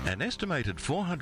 An estimated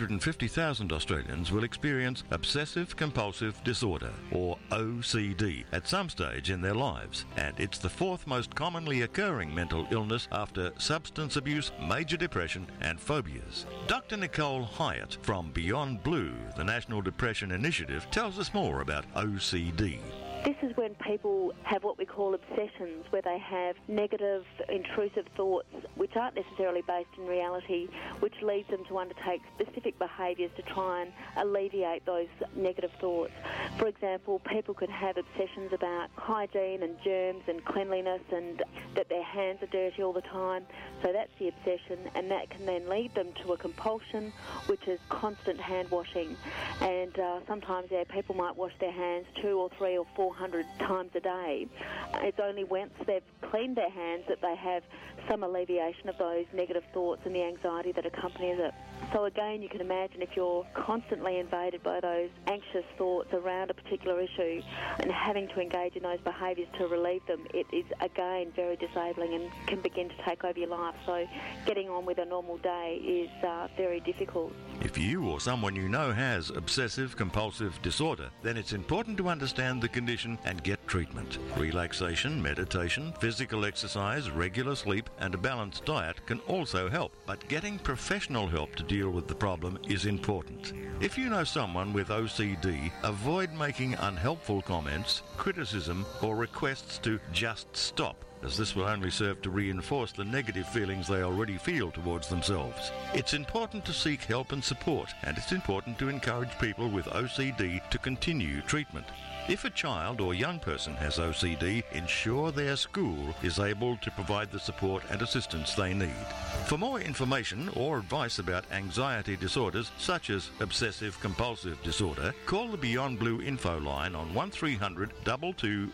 450,000 Australians will experience obsessive-compulsive disorder, or OCD, at some stage in their lives, and it's the fourth most commonly occurring mental illness after substance abuse, major depression and phobias. Dr. Nicole Hyatt from Beyond Blue, the National Depression Initiative, tells us more about OCD. This is when people have what we call obsessions, where they have negative, intrusive thoughts which aren't necessarily based in reality, which leads them to undertake specific behaviours to try and alleviate those negative thoughts. For example, people could have obsessions about hygiene and germs and cleanliness and that their hands are dirty all the time. So that's the obsession, and that can then lead them to a compulsion, which is constant hand washing. And sometimes people might wash their hands 200 or 300 or 400 times a day. It's only once they've cleaned their hands that they have some alleviation of those negative thoughts and the anxiety that accompanies it. So again, you can imagine if you're constantly invaded by those anxious thoughts around a particular issue and having to engage in those behaviours to relieve them, it is again very disabling and can begin to take over your life. So getting on with a normal day is very difficult. If you or someone you know has obsessive-compulsive disorder, then it's important to understand the condition and get treatment. Relaxation, meditation, physical exercise, regular sleep and a balanced diet can also help, but getting professional help to deal with the problem is important. If you know someone with OCD, avoid making unhelpful comments, criticism or requests to just stop, as this will only serve to reinforce the negative feelings they already feel towards themselves. It's important to seek help and support, and it's important to encourage people with OCD to continue treatment. If a child or young person has OCD, ensure their school is able to provide the support and assistance they need. For more information or advice about anxiety disorders such as obsessive-compulsive disorder, call the Beyond Blue info line on 1300 22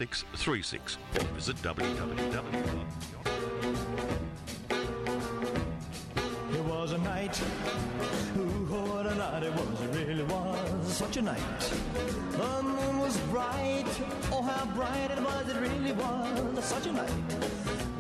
4636 or visit www. It was a night, ooh, what a night it was, it really was such a night. The moon was bright, oh how bright it was, it really was such a night.